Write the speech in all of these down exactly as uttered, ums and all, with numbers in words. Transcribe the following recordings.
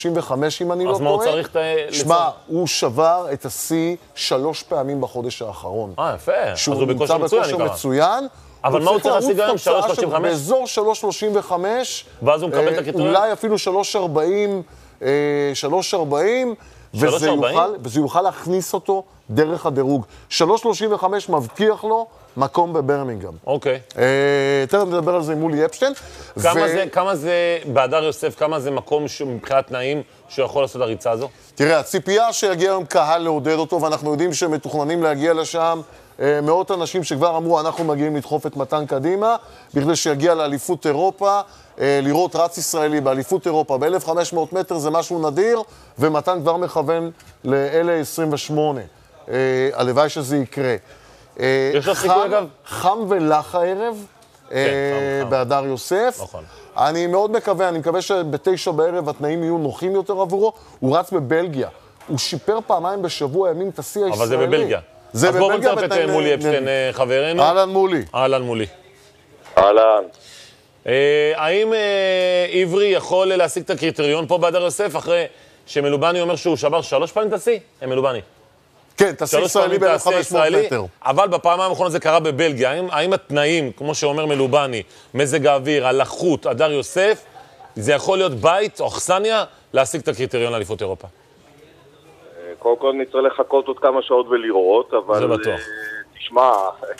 שלושים וחמש אם אני לא טועה. אז מה הוא צריך את... שמע, הוא שבר את השיא שלוש פעמים בחודש האחרון. אה, יפה. אז הוא בכושר מצוין, שהוא נמצא בכושר מצוין. אבל מה הוא צריך להשיג היום? שלוש שלושים וחמש? באזור שלוש שלושים וחמש. ואז הוא מקבל את הקריטריון? אולי אפילו שלוש ארבעים, שלוש ארבעים, וזה יוכל להכניס אותו דרך הדירוג. שלוש שלושים וחמש מבטיח לו מקום בברמינגהאם. אוקיי. תכף נדבר על זה עם מולי אפשטיין. כמה זה, בהדר יוסף, כמה זה מקום מבחינת תנאים שהוא יכול לעשות הריצה הזו? תראה, הציפייה שיגיע היום קהל לעודד אותו, ואנחנו יודעים שמתוכננים להגיע לשם מאות אנשים שכבר אמרו, אנחנו מגיעים לדחוף את מתן קדימה, בכדי שיגיע לאליפות אירופה, לראות רץ ישראלי באליפות אירופה ב-אלף וחמש מאות מטר זה משהו נדיר, ומתן כבר מכוון ל-אלה עשרים ושמונה. הלוואי שזה יקרה. יש לו סיכוי אגב? חם ולח הערב בהדר יוסף. נכון. אני מאוד מקווה, אני מקווה שבתשע בערב התנאים יהיו נוחים יותר עבורו. הוא רץ בבלגיה. הוא שיפר פעמיים בשבוע ימים את השיא הישראלי. אבל זה בבלגיה. זה אז בואו נצרף את מולי אפשטיין חברנו. אהלן מולי. אהלן מולי. אהלן. האם עברי יכול להשיג את הקריטריון פה בהדר יוסף אחרי שמלובני אומר שהוא שבר שלוש פעמים את השיא? מלובני. כן, תעשי ישראלי ב-אלף וחמש מאות מטר. אבל בפעם האחרונה זה קרה בבלגיה. האם, האם התנאים, כמו שאומר מלובני, מזג האוויר, הלחות, הדר יוסף, זה יכול להיות בית או אכסניה להשיג את הקריטריון לאליפות אירופה? קודם כל נצטרך לחכות עוד כמה שעות ולראות, אבל... זה בטוח. תשמע,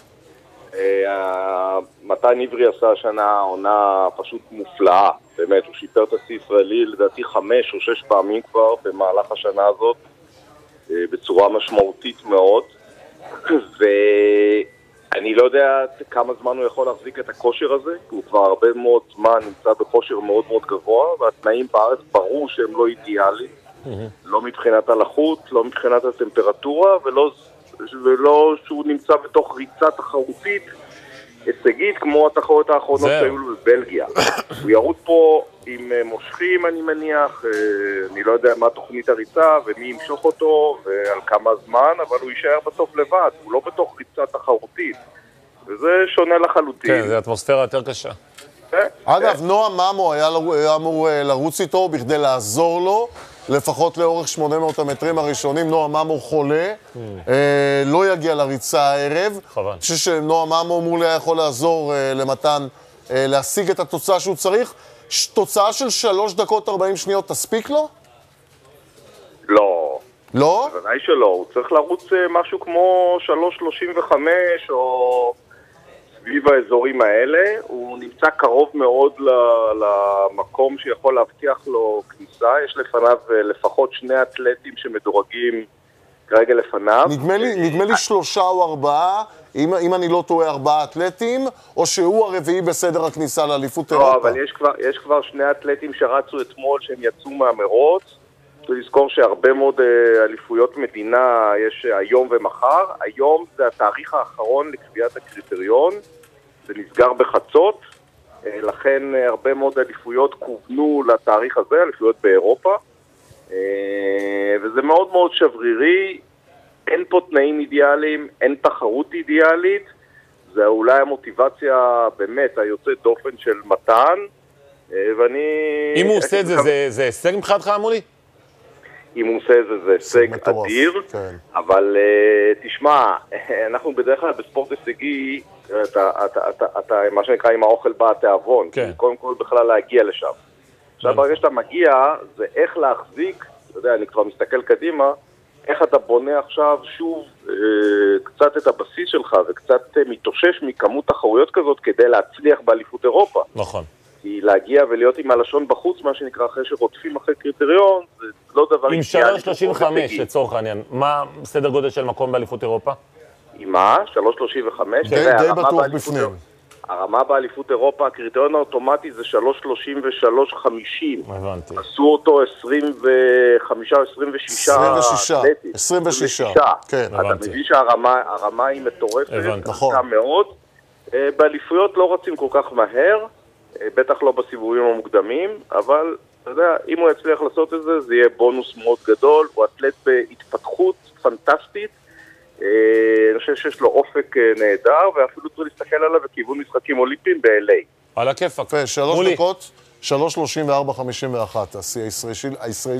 מתן עברי עשה השנה עונה פשוט מופלאה. באמת, הוא שיפר את השיא ישראלי, לדעתי חמש או שש פעמים כבר במהלך השנה הזאת. בצורה משמעותית מאוד, ואני לא יודע כמה זמן הוא יכול להחזיק את הכושר הזה, כי הוא כבר הרבה מאוד זמן נמצא בכושר מאוד מאוד גבוה, והתנאים בארץ ברור שהם לא אידיאליים, לא מבחינת הלחות, לא מבחינת הטמפרטורה, ולא, ולא שהוא נמצא בתוך ריצה תחרותית הישגית, כמו התחרות האחרונות שהיו לו בבלגיה. הוא ירוץ פה עם מושכים, אני מניח, אני לא יודע מה תוכנית הריצה ומי ימשוך אותו ועל כמה זמן, אבל הוא יישאר בסוף לבד, הוא לא בתוך ריצה תחרותית, וזה שונה לחלוטין. כן, זה אטמוספירה יותר קשה. אגב, נועה ממו היה אמור לרוץ איתו בכדי לעזור לו, לפחות לאורך שמונה מאות המטרים הראשונים. נועה ממו חולה, לא יגיע לריצה הערב. חבל. אני חושב שנועה ממו מולי היה יכול לעזור למתן להשיג את התוצאה שהוא צריך. תוצאה של שלוש דקות ארבעים שניות תספיק לו? לא. לא? בוודאי שלא. הוא צריך לרוץ משהו כמו שלוש שלושים וחמש או סביב האזורים האלה. הוא נמצא קרוב מאוד למקום שיכול להבטיח לו כניסה. יש לפניו לפחות שני אתלטים שמדורגים כרגע לפניו. נדמה לי, נדמה לי שלושה או ארבעה, אם, אם אני לא טועה, ארבעה אתלטים, או שהוא הרביעי בסדר הכניסה לאליפות אירופה. לא, אבל יש כבר, יש כבר שני אתלטים שרצו אתמול שהם יצאו מהמרוץ. צריך לזכור שהרבה מאוד אליפויות מדינה יש היום ומחר. היום זה התאריך האחרון לקביעת הקריטריון. זה נסגר בחצות. לכן הרבה מאוד אליפויות כוונו לתאריך הזה, אליפויות באירופה. וזה מאוד מאוד שברירי. אין פה תנאים אידיאליים, אין תחרות אידיאלית. זה אולי המוטיבציה באמת היוצאת דופן של מתן. ואני... אם הוא עושה את זה, זה, זה הישג מבחינתך, מולי? אם הוא עושה את זה, זה הישג אדיר. כן. אבל תשמע, אנחנו בדרך כלל בספורט הישגי, אתה, אתה, אתה, אתה, מה שנקרא עם האוכל בא התיאבון. כן. קודם כל בכלל להגיע לשם. עכשיו ברגע שאתה מגיע, זה איך להחזיק, אתה יודע, אני כבר מסתכל קדימה, איך אתה בונה עכשיו שוב אה, קצת את הבסיס שלך וקצת אה, מתאושש מכמות תחרויות כזאת כדי להצליח באליפות אירופה. נכון. כי להגיע ולהיות עם הלשון בחוץ, מה שנקרא אחרי שרודפים אחרי קריטריון, זה לא דבר אידיאלי. עם שלוש שלושים וחמש לצורך העניין, מה סדר גודל של מקום באליפות אירופה? עם מה? שלוש שלושים וחמש? די, די בטוח בפנים. הרמה באליפות אירופה, הקריטריון האוטומטי זה שלוש שלושים ושלוש חמישים. הבנתי. עשו אותו עשרים וחמישה או עשרים ושישה אתלטים. עשרים ושישה, כן. אתה מבין שהרמה היא מטורפת, נכון. מאוד. באליפויות לא רצים כל כך מהר, בטח לא בסיבובים המוקדמים, אבל אתה יודע, אם הוא יצליח לעשות את זה, זה יהיה בונוס מאוד גדול. הוא אתלט בהתפתחות פנטסטית. אני חושב שיש לו אופק נהדר, ואפילו צריך להסתכל עליו בכיוון משחקים אולימפיים ב-אל איי. על הכיפק. שלוש דקות, שלוש שלושים וארבע חמישים ואחת, השיא הישראלי